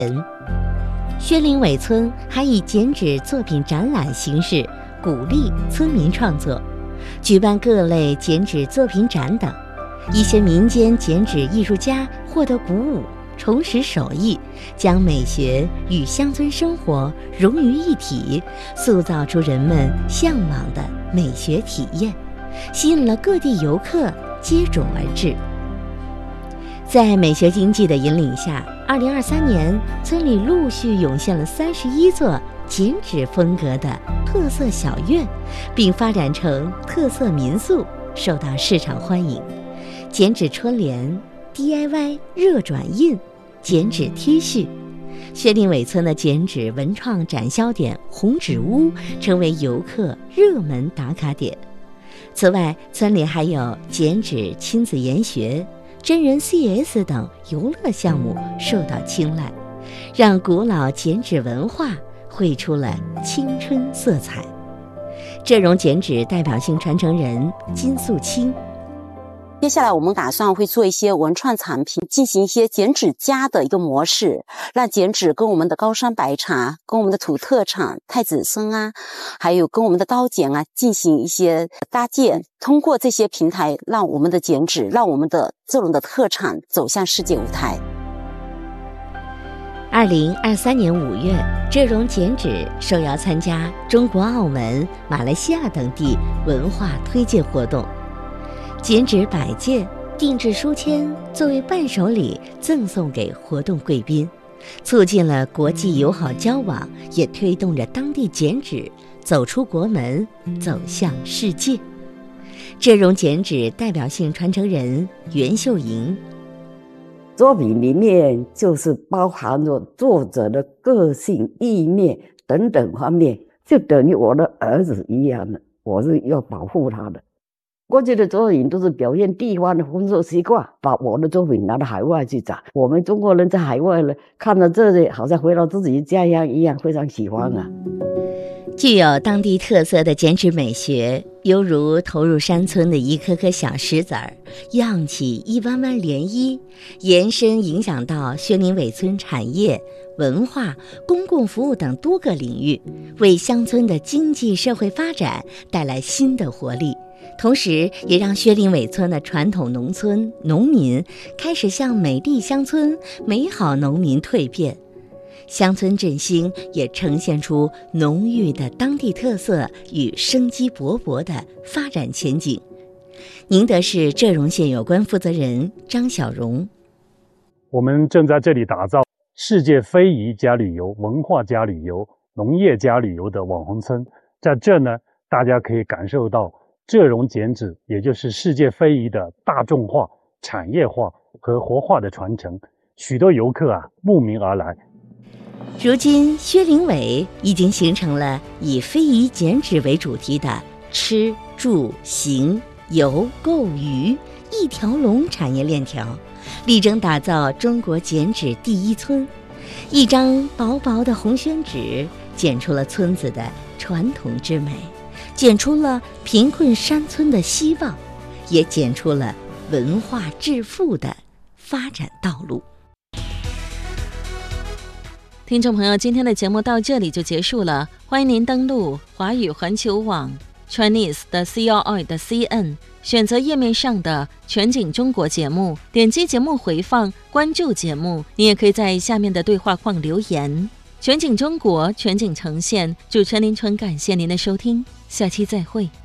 薛林尾村还以剪纸作品展览形式鼓励村民创作，举办各类剪纸作品展等。一些民间剪纸艺术家获得鼓舞，重拾手艺，将美学与乡村生活融于一体，塑造出人们向往的美学体验，吸引了各地游客接踵而至。在美学经济的引领下，2023年村里陆续涌现了31座剪纸风格的特色小院，并发展成特色民宿，受到市场欢迎。剪纸春联、DIY 热转印、剪纸 T 恤，薛林尾村的剪纸文创展销点红纸屋成为游客热门打卡点。此外，村里还有剪纸亲子研学、真人 CS 等游乐项目受到青睐，让古老剪纸文化绘出了青春色彩。浙荣剪纸代表性传承人金素清。 接下来我们打算会做一些文创产品，进行一些剪纸家的一个模式，让剪纸跟我们的高山白茶、跟我们的土特产太子参啊，还有跟我们的刀剪啊进行一些搭建，通过这些平台让我们的剪纸，让我们的这种的特产走向世界舞台。 2023年5月，浙荣剪纸受邀参加中国、澳门、马来西亚等地文化推介活动，剪纸100件，定制书签作为伴手礼赠送给活动贵宾，促进了国际友好交往，也推动着当地剪纸走出国门，走向世界。浙荣剪纸代表性传承人袁秀莹。 作品里面就是包含着作者的个性、意念等等方面，就等于我的儿子一样的，我是要保护他的。过去的作品都是表现地方的风俗习惯，把我的作品拿到海外去展。我们中国人在海外呢，看到这里好像回到自己家乡一样，非常喜欢啊。 具有当地特色的剪纸美学，犹如投入山村的一颗颗小石子儿，漾起一弯弯涟漪，延伸影响到薛林尾村产业、文化、公共服务等多个领域，为乡村的经济社会发展带来新的活力。同时也让薛林尾村的传统农村农民开始向美丽乡村、美好农民蜕变，乡村振兴也呈现出浓郁的当地特色与生机勃勃的发展前景。宁德市浙荣县有关负责人张小荣。 我们正在这里打造世界非遗加旅游、文化加旅游、农业加旅游的网红村。在这呢，大家可以感受到浙荣剪纸，也就是世界非遗的大众化、产业化和活化的传承。许多游客慕名而来。 如今薛林尾已经形成了以非遗剪纸为主题的吃住行游购娱一条龙产业链条，力争打造中国剪纸第一村。一张薄薄的红宣纸剪出了村子的传统之美，剪出了贫困山村的希望，也剪出了文化致富的发展道路。 听众朋友，今天的节目到这里就结束了，欢迎您登录华语环球网 Chinese 的 CRI 的 CN， 选择页面上的全景中国节目，点击节目回放，关注节目。你也可以在下面的对话框留言。全景中国，全景呈现，主持人林纯感谢您的收听，下期再会。